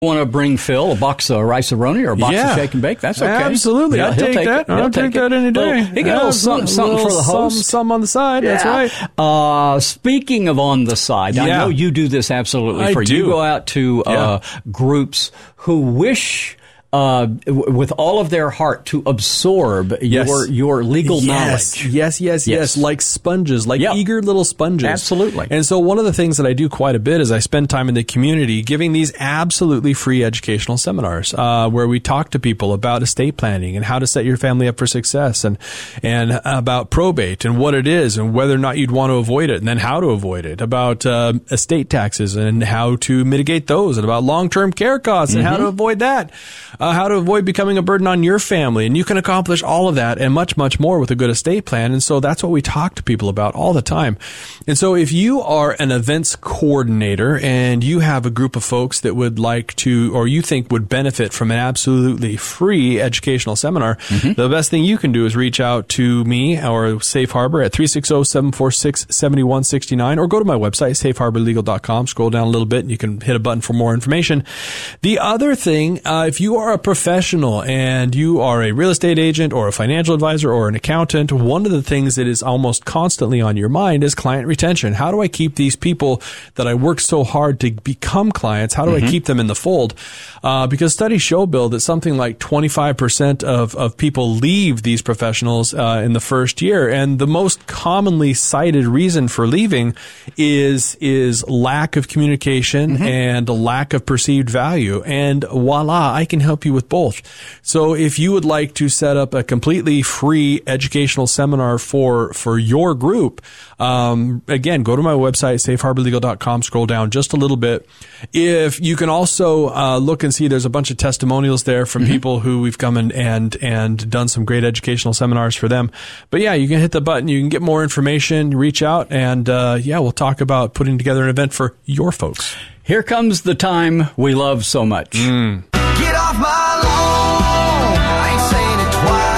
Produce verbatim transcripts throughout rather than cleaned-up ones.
Want to bring Phil a box of rice-a-roni or a box yeah. of shake and bake? That's okay. Absolutely. Yeah, I'll he'll take, take that. it. He'll I'll take take that it. any day. Little, he got a little something, something little for the host. Some, some on the side. Yeah. That's right. Uh, speaking of on the side, yeah. I know you do this absolutely I free. do. You go out to yeah. uh, groups who wish... Uh, w- with all of their heart to absorb yes. your your legal yes. knowledge. Yes, yes, yes, yes. Like sponges, like yep. eager little sponges. Absolutely. And so one of the things that I do quite a bit is I spend time in the community giving these absolutely free educational seminars uh, where we talk to people about estate planning and how to set your family up for success and and about probate and what it is and whether or not you'd want to avoid it and then how to avoid it, about uh, estate taxes and how to mitigate those, and about long-term care costs and mm-hmm. how to avoid that. Uh, how to avoid becoming a burden on your family. And you can accomplish all of that and much, much more with a good estate plan. And so that's what we talk to people about all the time. And so if you are an events coordinator and you have a group of folks that would like to, or you think would benefit from an absolutely free educational seminar, mm-hmm. the best thing you can do is reach out to me or Safe Harbor at three six zero, seven four six, seven one six nine, or go to my website, safe harbor legal dot com. Scroll down a little bit and you can hit a button for more information. The other thing, uh, if you are a professional and you are a real estate agent or a financial advisor or an accountant, one of the things that is almost constantly on your mind is client retention. How do I keep these people that I work so hard to become clients? How do mm-hmm. I keep them in the fold? Uh, because studies show, Bill, that something like twenty-five percent of, of people leave these professionals uh, in the first year. And the most commonly cited reason for leaving is, is lack of communication mm-hmm. and a lack of perceived value. And voila, I can help you with both. So if you would like to set up a completely free educational seminar for, for your group, um, again, go to my website, safe harbor legal dot com, scroll down just a little bit. If you can also, uh, look and see, there's a bunch of testimonials there from mm-hmm. people who we've come and, and, and done some great educational seminars for them. But yeah, you can hit the button, you can get more information, reach out, and, uh, yeah, we'll talk about putting together an event for your folks. Here comes the time we love so much. Mm. Get off my lawn, I ain't saying it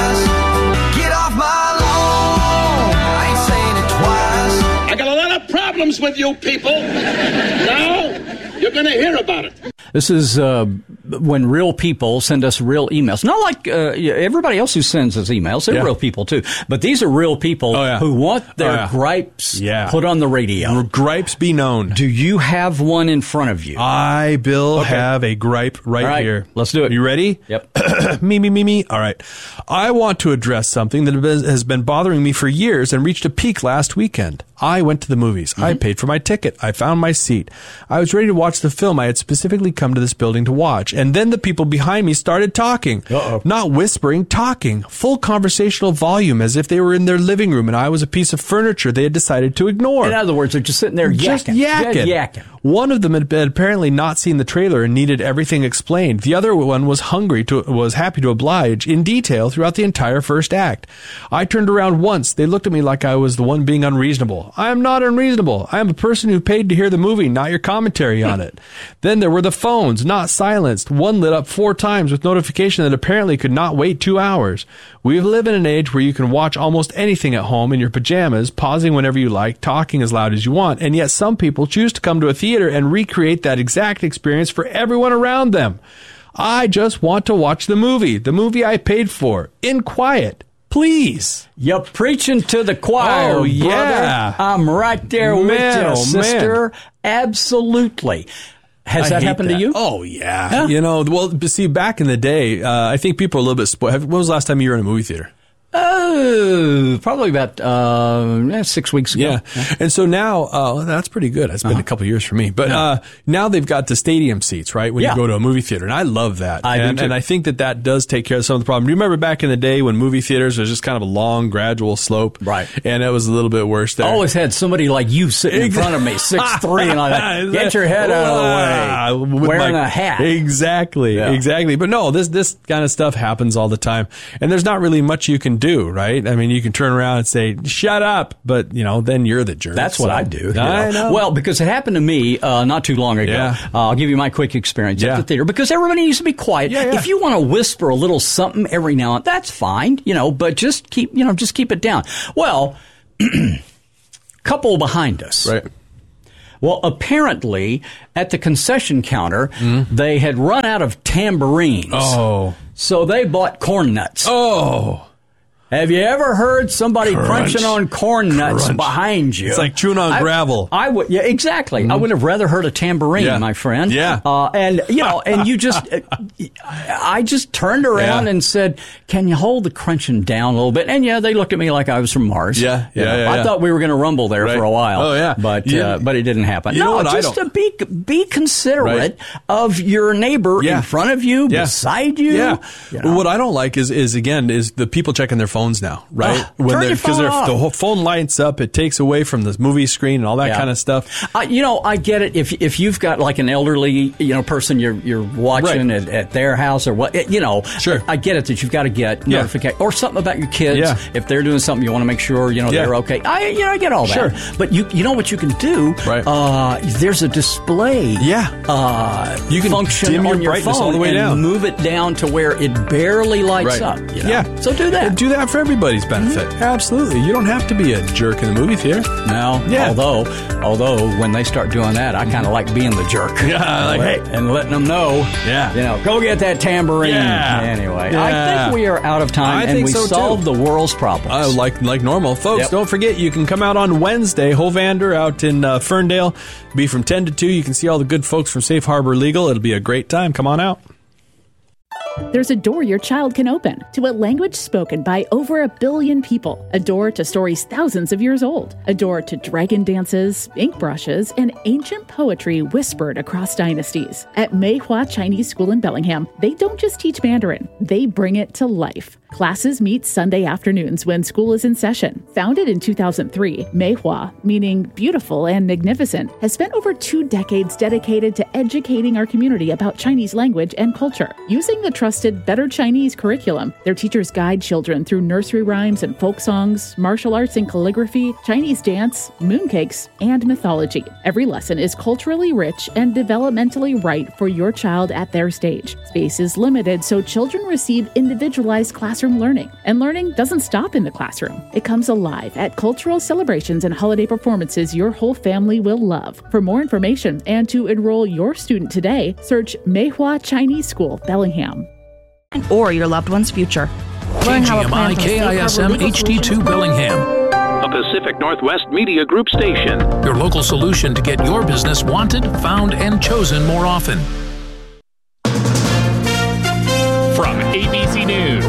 twice. Get off my lawn, I ain't saying it twice. I got a lot of problems with you people. Now, you're going to hear about it. This is uh, when real people send us real emails. Not like uh, everybody else who sends us emails. They're yeah. real people, too. But these are real people oh, yeah. who want their oh, yeah. gripes yeah. put on the radio. Gripes be known. Do you have one in front of you? I, Bill, okay. have a gripe right, right here. Let's do it. You ready? Yep. me, me, me, me. All right. I want to address something that has been bothering me for years and reached a peak last weekend. I went to the movies. Mm-hmm. I paid for my ticket. I found my seat. I was ready to watch the film I had specifically come to this building to watch. And then the people behind me started talking. Uh-oh. Not whispering, talking. Full conversational volume as if they were in their living room and I was a piece of furniture they had decided to ignore. In other words, they're just sitting there yakking. Just yakking. yakking. One of them had apparently not seen the trailer and needed everything explained. The other one was hungry to, was happy to oblige in detail throughout the entire first act. I turned around once. They looked at me like I was the one being unreasonable. I am not unreasonable. I am a person who paid to hear the movie, not your commentary on it. Then there were the phones, not silenced. One lit up four times with notification that apparently could not wait two hours. We live in an age where you can watch almost anything at home in your pajamas, pausing whenever you like, talking as loud as you want, and yet some people choose to come to a theater and recreate that exact experience for everyone around them. I just want to watch the movie, the movie I paid for, in quiet. Please. You're preaching to the choir, oh, yeah. brother. I'm right there man, with you, oh, sister. Man. Absolutely. Has I that happened that. to you? Oh, yeah. yeah. You know, well, see, back in the day, uh, I think people are a little bit spoiled. When was the last time you were in a movie theater? Oh, probably about uh, six weeks ago. Yeah. yeah. And so now, uh, that's pretty good. It's been uh-huh. a couple of years for me. But yeah. uh, now they've got the stadium seats, right, when yeah. you go to a movie theater. And I love that. I and, do too. And I think that that does take care of some of the problem. Do you remember back in the day when movie theaters was just kind of a long, gradual slope? Right. And it was a little bit worse there. I always had somebody like you sitting in front of me, six three, and I like, get your head out of the way, wearing my, a hat. Exactly. Yeah. Exactly. But no, this, this kind of stuff happens all the time. And there's not really much you can do, right? I mean, you can turn around and say, shut up, but, you know, then you're the jerk. That's so. what I do. I know. know. Well, because it happened to me uh, not too long ago. Yeah. Uh, I'll give you my quick experience yeah. at the theater, because everybody needs to be quiet. Yeah, yeah. If you want to whisper a little something every now and then, that's fine, you know, but just keep, you know, just keep it down. Well, couple behind us. Right. Well, apparently, at the concession counter, mm-hmm. they had run out of tambourines. Oh. So they bought corn nuts. Oh. Have you ever heard somebody Crunch. crunching on corn nuts Crunch. behind you? It's like chewing on I, gravel. I would, yeah, exactly. Mm-hmm. I would have rather heard a tambourine, yeah. my friend. Yeah. Uh, and you know, and you just, I just turned around yeah. and said, "Can you hold the crunching down a little bit?" And yeah, they looked at me like I was from Mars. Yeah, yeah. You know, yeah I yeah. thought we were going to rumble there right. for a while. Oh yeah, but yeah. Uh, but it didn't happen. You no, know what just I don't. to be be considerate right. of your neighbor yeah. in front of you, yeah. beside you. Yeah. You know? Well, what I don't like is is again is the people checking their phones now, right? Uh, when they're because the whole phone lights up, it takes away from the movie screen and all that yeah. kind of stuff. Uh, you know, I get it. If if you've got like an elderly, you know, person you're you're watching right. at, at their house or what, it, you know, sure. I get it that you've got to get yeah. notification or something about your kids. Yeah. If they're doing something, you want to make sure you know yeah. they're okay. I you know I get all that. Sure. But you you know what you can do? Right. Uh, there's a display. Yeah. Uh, you can function dim your on your brightness phone all the way and down. move it down to where it barely lights right. up. You know? Yeah. So do that. And do that for everybody's benefit. Mm-hmm. Absolutely. You don't have to be a jerk in the movie theater. No. Yeah. Although, although when they start doing that, I kind of like being the jerk. Yeah. I like it. And letting them know. Yeah. You know, go get that tambourine. Yeah. Anyway, yeah. I think we are out of time, I and think we so solved too. the world's problems. Uh, like like normal, folks. Yep. Don't forget, you can come out on Wednesday, Hovander out in uh, Ferndale. Be from ten to two. You can see all the good folks from Safe Harbor Legal. It'll be a great time. Come on out. There's a door your child can open to a language spoken by over a billion people. A door to stories thousands of years old. A door to dragon dances, ink brushes, and ancient poetry whispered across dynasties. At Meihua Chinese School in Bellingham, they don't just teach Mandarin, they bring it to life. Classes meet Sunday afternoons when school is in session. Founded in two thousand three, Meihua, meaning beautiful and magnificent, has spent over two decades dedicated to educating our community about Chinese language and culture. Using the trusted Better Chinese curriculum, their teachers guide children through nursery rhymes and folk songs, martial arts and calligraphy, Chinese dance, mooncakes, and mythology. Every lesson is culturally rich and developmentally right for your child at their stage. Space is limited, so children receive individualized classroom learning. And learning doesn't stop in the classroom. It comes alive at cultural celebrations and holiday performances your whole family will love. For more information and to enroll your student today, search Meihua Chinese School, Bellingham. Or your loved one's future. Learn how a plan K I S M H D two Bellingham. A Pacific Northwest Media Group station. Your local solution to get your business wanted, found, and chosen more often. From A B C News,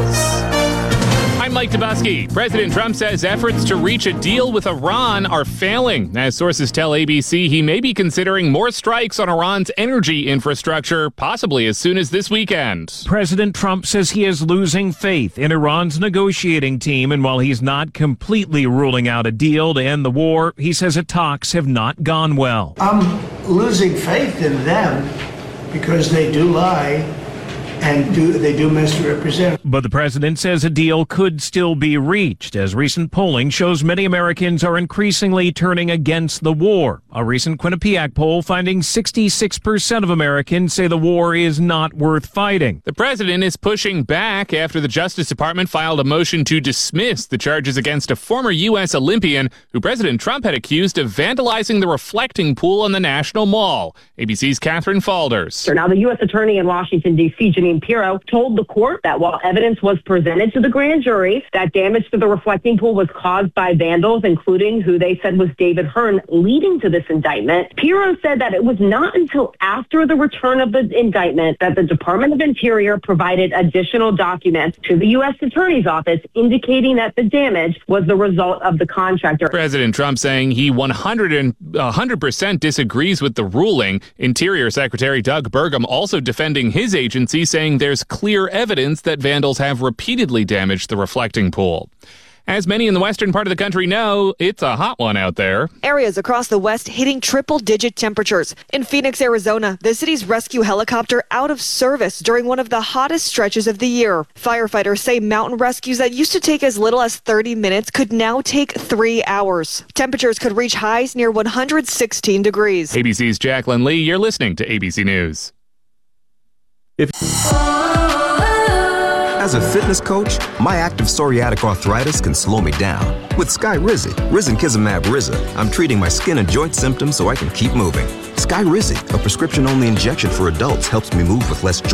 I'm Mike Dubusky. President Trump says efforts to reach a deal with Iran are failing. As sources tell A B C, he may be considering more strikes on Iran's energy infrastructure, possibly as soon as this weekend. President Trump says he is losing faith in Iran's negotiating team, and while he's not completely ruling out a deal to end the war, he says the talks have not gone well. I'm losing faith in them because they do lie. And do, they do misrepresent. But the president says a deal could still be reached, as recent polling shows many Americans are increasingly turning against the war. A recent Quinnipiac poll finding sixty-six percent of Americans say the war is not worth fighting. The president is pushing back after the Justice Department filed a motion to dismiss the charges against a former U S Olympian who President Trump had accused of vandalizing the reflecting pool on the National Mall. A B C's Catherine Falders. So now the U S Attorney in Washington, D C, Jeanine Pirro, told the court that while evidence was presented to the grand jury that damage to the reflecting pool was caused by vandals, including who they said was David Hearn, leading to this indictment, Pirro said that it was not until after the return of the indictment that the Department of Interior provided additional documents to the U S Attorney's office indicating that the damage was the result of the contractor. President Trump saying he one hundred percent disagrees with the ruling. Interior Secretary Doug Burgum also defending his agency, saying there's clear evidence that vandals have repeatedly damaged the reflecting pool. As many in the western part of the country know, it's a hot one out there. Areas across the west hitting triple-digit temperatures. In Phoenix, Arizona, the city's rescue helicopter out of service during one of the hottest stretches of the year. Firefighters say mountain rescues that used to take as little as thirty minutes could now take three hours. Temperatures could reach highs near one hundred sixteen degrees. A B C's Jacqueline Lee, you're listening to A B C News. If As As a fitness coach, my active psoriatic arthritis can slow me down. With Skyrizi, Risankizumab Riza, I'm treating my skin and joint symptoms so I can keep moving. Skyrizi, a prescription-only injection for adults, helps me move with less joint